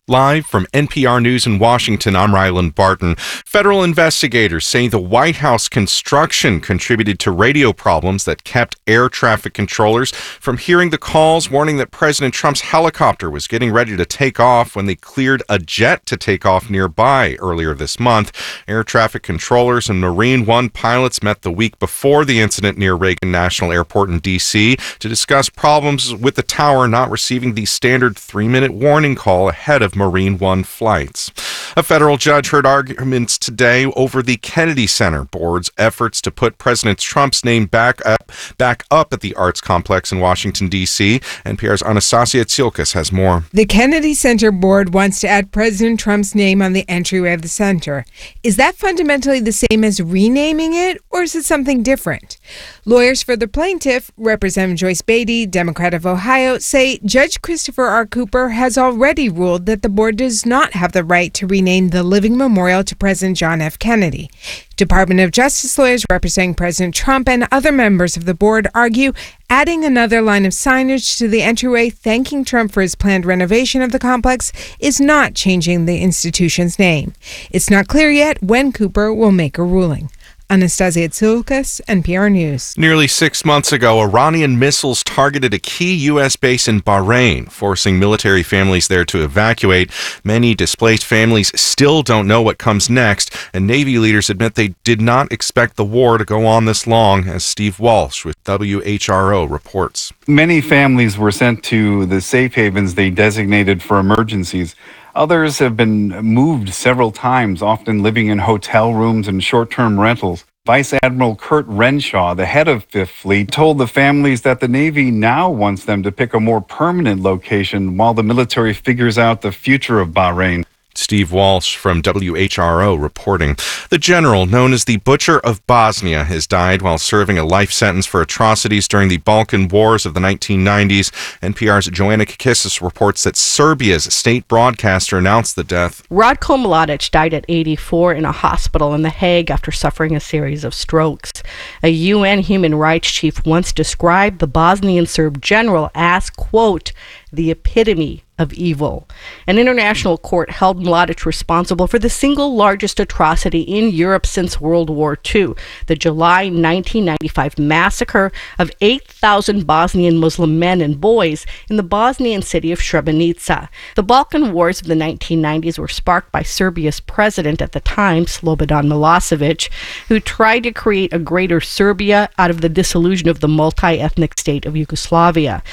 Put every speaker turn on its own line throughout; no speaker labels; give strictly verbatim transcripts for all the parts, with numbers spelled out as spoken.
Live from N P R News in Washington, I'm Ryland Barton. Federal investigators say the White House construction contributed to radio problems that kept air traffic controllers from hearing the calls warning that President Trump's helicopter was getting ready to take off when they cleared a jet to take off nearby earlier this month. Air traffic controllers and Marine One pilots met the week before the incident near Reagan National Airport in D C to discuss problems with the tower not receiving the standard three-minute warning call ahead of Marine One flights. A federal judge heard arguments today over the Kennedy Center Board's efforts to put President Trump's name back up, back up at the Arts Complex in Washington, D C N P R's Anastasia Tsilkas has more.
The Kennedy Center Board wants to add President Trump's name on the entryway of the center. Is that fundamentally the same as renaming it, or is it something different? Lawyers for the plaintiff, Representative Joyce Beatty, Democrat of Ohio, say Judge Christopher R. Cooper has already ruled that the board does not have the right to rename the living memorial to President John F. Kennedy. Department of Justice lawyers representing President Trump and other members of the board argue adding another line of signage to the entryway thanking Trump for his planned renovation of the complex is not changing the institution's name. It's not clear yet when Cooper will make a ruling. Anastasia Tsilkas, N P R News.
Nearly six months ago, Iranian missiles targeted a key U S base in Bahrain, forcing military families there to evacuate. Many displaced families still don't know what comes next, and Navy leaders admit they did not expect the war to go on this long, as Steve Walsh with W H R O reports.
Many families were sent to the safe havens they designated for emergencies. Others have been moved several times, often living in hotel rooms and short-term rentals. Vice Admiral Kurt Renshaw, the head of Fifth Fleet, told the families that the Navy now wants them to pick a more permanent location while the military figures out the future of Bahrain.
Steve Walsh from W H R O reporting. The general, known as the Butcher of Bosnia, has died while serving a life sentence for atrocities during the Balkan Wars of the nineteen nineties. N P R's Joanna Kakissis reports that Serbia's state broadcaster announced the death.
Ratko Mladic died at eighty-four in a hospital in The Hague after suffering a series of strokes. A U N human rights chief once described the Bosnian Serb general as, quote, the epitome of evil. An international court held Mladic responsible for the single largest atrocity in Europe since World War Two, the July nineteen ninety-five massacre of eight thousand Bosnian Muslim men and boys in the Bosnian city of Srebrenica. The Balkan Wars of the nineteen nineties were sparked by Serbia's president at the time, Slobodan Milosevic, who tried to create a greater Serbia out of the dissolution of the multi-ethnic state of Yugoslavia.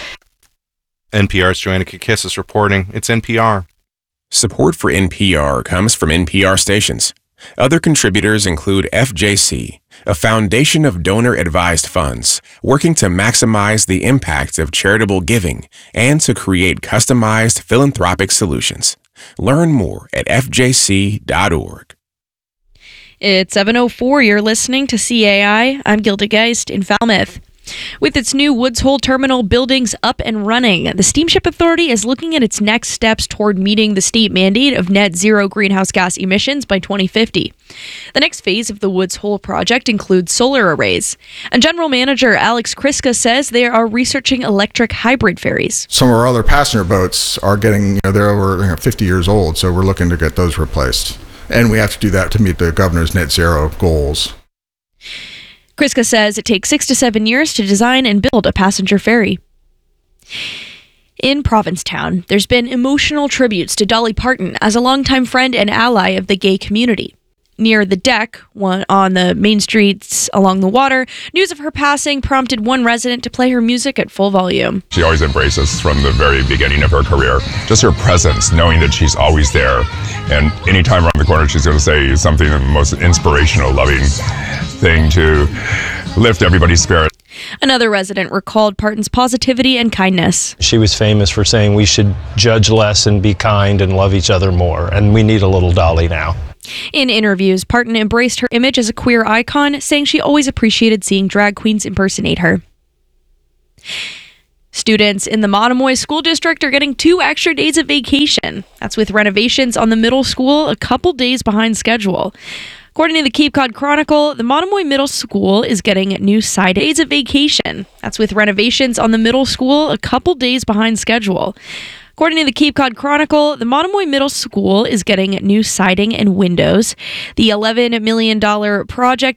N P R's Joanna Kakissis reporting. It's N P R.
Support for N P R comes from N P R stations. Other contributors include F J C, a foundation of donor-advised funds working to maximize the impact of charitable giving and to create customized philanthropic solutions. Learn more at f j c dot org.
It's seven oh four. You're listening to C A I. I'm Gilda Geist in Falmouth. With its new Woods Hole terminal buildings up and running, the Steamship Authority is looking at its next steps toward meeting the state mandate of net zero greenhouse gas emissions by twenty fifty. The next phase of the Woods Hole project includes solar arrays. And General Manager Alex Kriska says they are researching electric hybrid ferries.
Some of our other passenger boats are getting, you know, they're over you know, fifty years old, so we're looking to get those replaced. And we have to do that to meet the governor's net zero goals.
Kriska says it takes six to seven years to design and build a passenger ferry. In Provincetown, there's been emotional tributes to Dolly Parton as a longtime friend and ally of the gay community. Near the deck, one on the main streets along the water, news of her passing prompted one resident to play her music at full volume.
She always embraced us from the very beginning of her career. Just her presence, knowing that she's always there. And anytime around the corner, she's going to say something, the most inspirational, loving thing to lift everybody's spirit.
Another resident recalled Parton's positivity and kindness.
She was famous for saying we should judge less and be kind and love each other more. And we need a little Dolly now.
In interviews, Parton embraced her image as a queer icon, saying she always appreciated seeing drag queens impersonate her. Students in the Monomoy School District are getting two extra days of vacation. That's with renovations on the middle school a couple days behind schedule. According to the Cape Cod Chronicle, the Monomoy Middle School is getting new side days of vacation. That's with renovations on the middle school a couple days behind schedule. According to the Cape Cod Chronicle, the Monomoy Middle School is getting new siding and windows. The eleven million dollars project